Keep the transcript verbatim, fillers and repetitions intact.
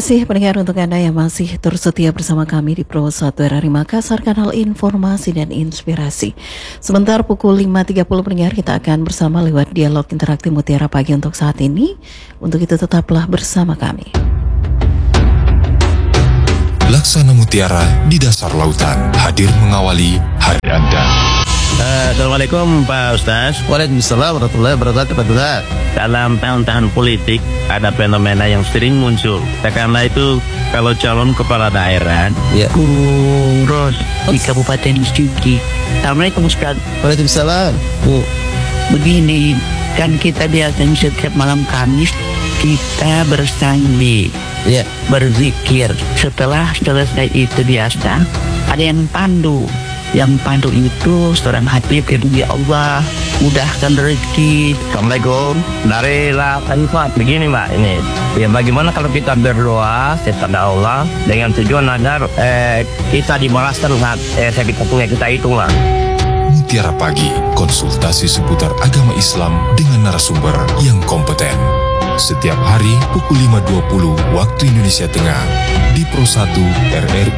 kasih pendengar untuk Anda yang masih terus setia bersama kami di Pro satu R R I Makassar, kanal informasi dan inspirasi. Sebentar pukul lima tiga puluh pendengar kita akan bersama lewat dialog interaktif Mutiara Pagi untuk saat ini. Untuk itu tetaplah bersama kami. Laksana Mutiara di dasar lautan hadir mengawali hari Anda. Uh, Assalamualaikum Pak Ustaz. Waalaikumsalam warahmatullahi wabarakatuh Pak Ustaz. Dalam tahun-tahun politik ada fenomena yang sering muncul. Karena itu kalau calon kepala daerah ya. Kurus di Kabupaten Suki. Assalamualaikum Ustaz. Waalaikumsalam. Bu, begini kan kita biasanya setiap malam Kamis kita bersandi, ya, berzikir. Setelah selesai itu biasa ada yang pandu. Yang pandu itu seorang hati ya Allah mudahkan rezeki. Assalamualaikum. Dari La Khalifat begini Mbak, ini ya, bagaimana kalau kita berdoa kepada Allah dengan tujuan agar eh, kita dibalaskan eh, sakit hatinya kita itu Mbak. Mutiara Pagi, konsultasi seputar agama Islam dengan narasumber yang kompeten. Setiap hari pukul lima dua puluh waktu Indonesia Tengah di Pro satu R R